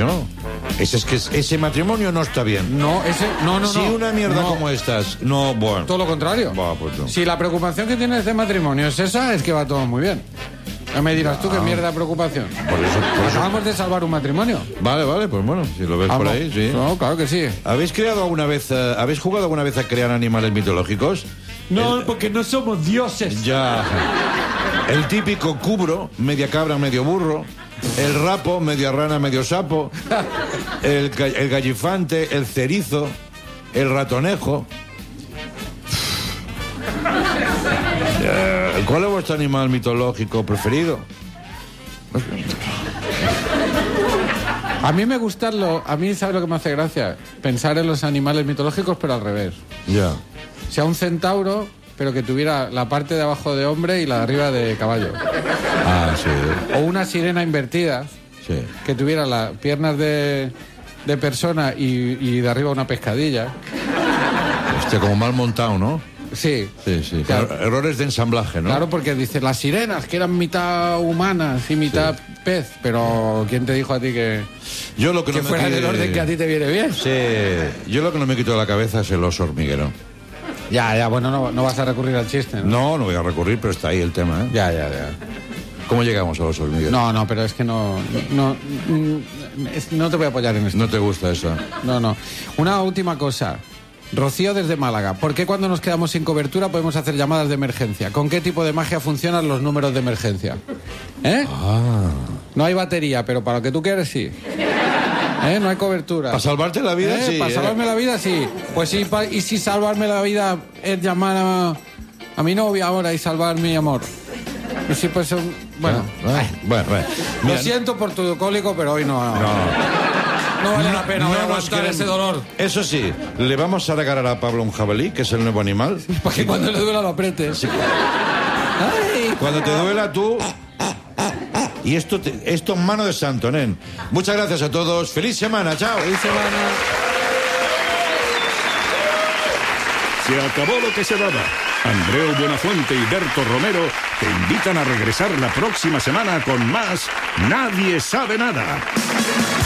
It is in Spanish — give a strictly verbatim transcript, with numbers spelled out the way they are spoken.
matrimonio no. Ese, es que ese matrimonio no está bien. No, ese, no, no, Si no. una mierda no. como estas, no, bueno. Todo lo contrario. Va, pues no. Si la preocupación que tienes de matrimonio es esa, es que va todo muy bien. Ya me dirás tú qué mierda de preocupación. Por eso, por eso. Acabamos de salvar un matrimonio. Vale, vale, pues bueno, si lo ves Vamos. por ahí, sí. No, claro que sí. ¿Habéis creado alguna vez, uh, habéis jugado alguna vez a crear animales mitológicos? No, El, porque no somos dioses. ya. El típico cubro, media cabra, medio burro. El rapo, media rana, medio sapo. El, el gallifante, el cerizo. El ratonejo. Eh, ¿Cuál es vuestro animal mitológico preferido? A mí me gustan los... A mí, ¿sabes lo que me hace gracia? Pensar en los animales mitológicos, pero al revés. Ya. O sea, un centauro, pero que tuviera la parte de abajo de hombre y la de arriba de caballo. Ah, sí. O una sirena invertida, Sí. que tuviera las piernas de, de persona y, y de arriba una pescadilla. Hostia, como mal montado, ¿no? Sí. Sí, sí. Claro. Claro, errores de ensamblaje, ¿no? Claro, porque dice las sirenas, que eran mitad humanas y mitad sí. pez. Pero ¿quién te dijo a ti que, Yo lo que, que no me fuera quede... del orden que a ti te viene bien? Sí. Yo lo que no me quito de la cabeza es el oso hormiguero. Ya, ya, bueno, no, no vas a recurrir al chiste, ¿no? No, no voy a recurrir, pero está ahí el tema, ¿eh? Ya, ya, ya. ¿Cómo llegamos a los hormigueros? No, no, pero es que no... No, no, es, no te voy a apoyar en esto. ¿No te gusta eso? No, no. Una última cosa. Rocío desde Málaga. ¿Por qué cuando nos quedamos sin cobertura podemos hacer llamadas de emergencia? ¿Con qué tipo de magia funcionan los números de emergencia? ¿Eh? Ah. No hay batería, pero para lo que tú quieres, sí. ¿Eh? No hay cobertura. ¿Para salvarte la vida? ¿Eh? Sí. Para ¿eh? salvarme la vida, sí. Pues sí, pa- y si salvarme la vida es llamar a, a mi novia ahora y salvar mi amor. Y si pues... un- Bueno, Ah, bueno, bueno. lo Mira, siento por tu cólico, pero hoy no... No, no vale la pena, voy a no nos aguantar queremos- ese dolor. Eso sí, le vamos a regalar a Pablo un jabalí, que es el nuevo animal. Para que cuando le duela lo aprietes. Ay. Cuando te duela tú... Y esto, te- esto en mano de santo, nen. Muchas gracias a todos. ¡Feliz semana! ¡Chao! Feliz semana. Se acabó lo que se daba. Andreu Buenafuente y Berto Romero te invitan a regresar la próxima semana con más Nadie sabe nada.